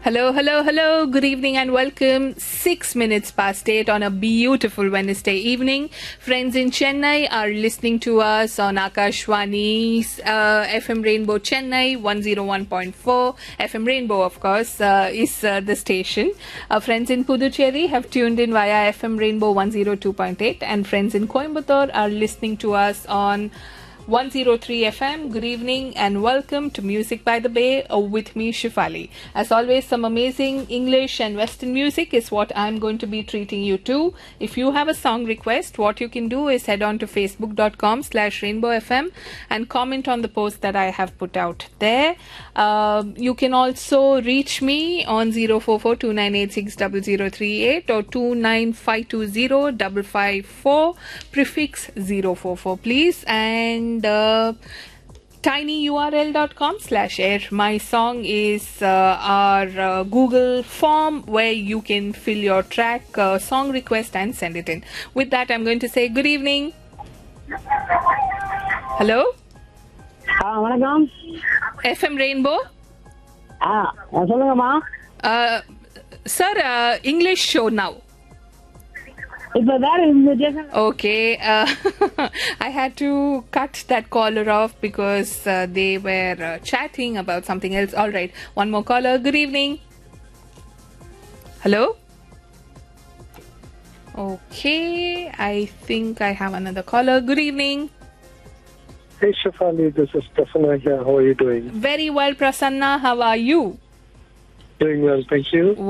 Hello, hello, hello. Good evening and welcome. 6 minutes past 8 on a beautiful Wednesday evening. Friends in Chennai are listening to us on Akashwani's FM Rainbow Chennai 101.4. FM Rainbow, of course, is the station. Friends in Puducherry have tuned in via FM Rainbow 102.8. And friends in Coimbatore are listening to us on 103 FM. Good evening and welcome to Music by the Bay with me, Shifali. As always, some amazing English and Western music is what I'm going to be treating you to. If you have a song request, what you can do is head on to facebook.com/rainbowfm and comment on the post that I have put out there. You can also reach me on 044-2986-0038 or 29520-554 prefix 044, please. And tinyurl.com/air. My song is our Google form where you can fill your track, song request and send it in. With that, I'm going to say good evening. Hello? வணக்கம். FM Rainbow? சொல்லுங்கம்மா. Sir, English show now. Okay, I had to cut that caller off because they were chatting about something else. All right, one more caller. Good evening. Hello? Okay, I think I have another caller. Good evening. Hey Shafali, this is Prasanna here. How are you doing? Very well, Prasanna. How are you? Doing well, thank you.